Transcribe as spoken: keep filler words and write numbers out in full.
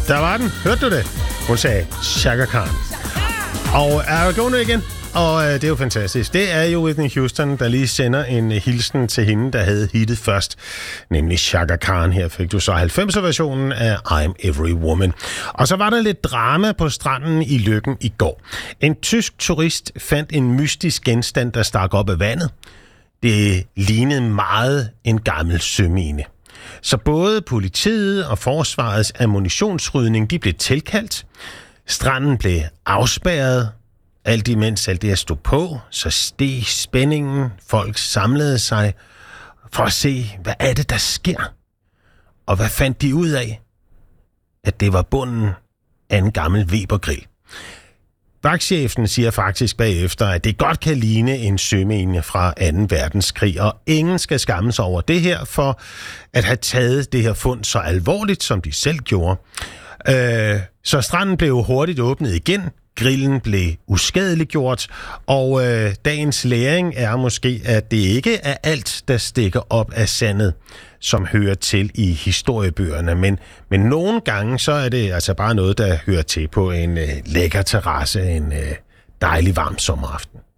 Der var den. Hørte du det? Hun sagde Chaka Khan. Og er jeg gående igen? Og øh, det er jo fantastisk. Det er jo Whitney Houston, der lige sender en øh, hilsen til hende, der havde hittet først. Nemlig Chaka Khan. Her fik du så halvfemser-versionen af I'm Every Woman. Og så var der lidt drama på stranden i Løkken i går. En tysk turist fandt en mystisk genstand, der stak op af vandet. Det lignede meget en gammel sømine. Så både politiet og forsvarets ammunitionsrydning, de blev tilkaldt. Stranden blev afspærret. Alt imens alt det at stå på, så steg spændingen. Folk samlede sig for at se, hvad er det, der sker? Og hvad fandt de ud af? At det var bunden af en gammel Weber-grill. Vagtchefen siger faktisk bagefter, at det godt kan ligne en sømine fra anden verdenskrig, og ingen skal skamme sig over det her, for at have taget det her fund så alvorligt, som de selv gjorde. Øh, så stranden blev hurtigt åbnet igen. Grillen blev uskadeliggjort, og øh, dagens læring er måske, at det ikke er alt, der stikker op af sandet, som hører til i historiebøgerne, men, men nogle gange så er det altså bare noget, der hører til på en øh, lækker terrasse en øh, dejlig varm sommeraften.